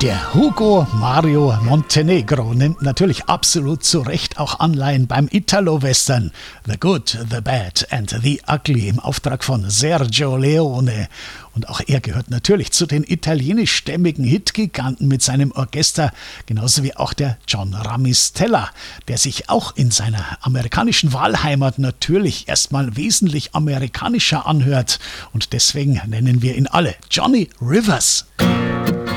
Der Hugo Mario Montenegro nimmt natürlich absolut zu Recht auch Anleihen beim Italo-Western The Good, The Bad and The Ugly im Auftrag von Sergio Leone. Und auch er gehört natürlich zu den italienischstämmigen Hitgiganten mit seinem Orchester, genauso wie auch der John Ramistella, der sich auch in seiner amerikanischen Wahlheimat natürlich erstmal wesentlich amerikanischer anhört. Und deswegen nennen wir ihn alle Johnny Rivers.